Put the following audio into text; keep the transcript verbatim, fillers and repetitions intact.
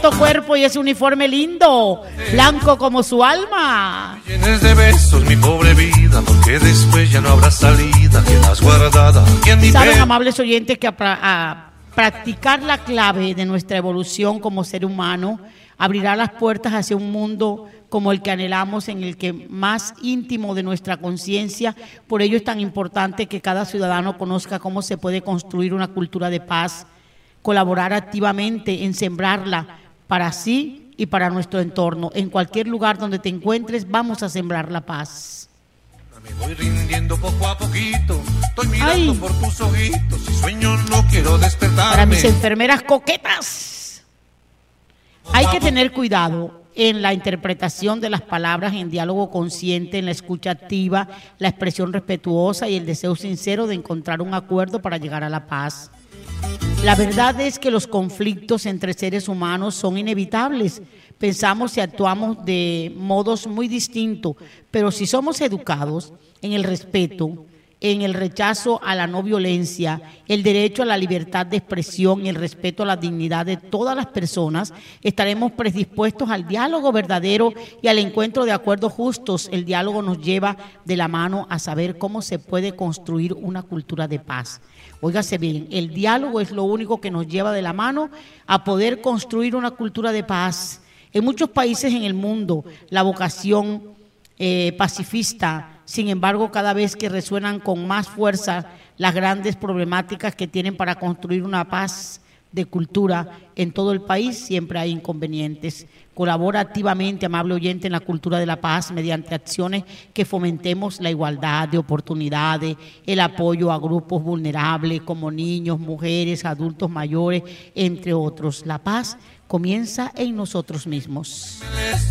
hermoso cuerpo y ese uniforme lindo, blanco como su alma. Llenes de besos mi pobre vida, porque después ya no habrá salida, quedas guardada. Saben, amables oyentes, que a, a practicar la clave de nuestra evolución como ser humano abrirá las puertas hacia un mundo como el que anhelamos, en el que más íntimo de nuestra conciencia. Por ello es tan importante que cada ciudadano conozca cómo se puede construir una cultura de paz, colaborar activamente en sembrarla para sí y para nuestro entorno. En cualquier lugar donde te encuentres, vamos a sembrar la paz. Me voy rindiendo poco a poquito, estoy mirando Ay. por tus ojitos, y sueño no quiero despertarme. Para mis enfermeras coquetas, hay que tener cuidado en la interpretación de las palabras, en diálogo consciente, en la escucha activa, la expresión respetuosa y el deseo sincero de encontrar un acuerdo para llegar a la paz. La verdad es que los conflictos entre seres humanos son inevitables. Pensamos y actuamos de modos muy distintos, pero si somos educados en el respeto, en el rechazo a la no violencia, el derecho a la libertad de expresión y el respeto a la dignidad de todas las personas, estaremos predispuestos al diálogo verdadero y al encuentro de acuerdos justos. El diálogo nos lleva de la mano a saber cómo se puede construir una cultura de paz. Óigase bien, el diálogo es lo único que nos lleva de la mano a poder construir una cultura de paz. En muchos países en el mundo, la vocación eh, pacifista, sin embargo, cada vez que resuenan con más fuerza las grandes problemáticas que tienen para construir una paz de cultura en todo el país, siempre hay inconvenientes. Colabora activamente, amable oyente, en la cultura de la paz mediante acciones que fomentemos la igualdad de oportunidades, el apoyo a grupos vulnerables como niños, mujeres, adultos mayores, entre otros. La paz comienza en nosotros mismos.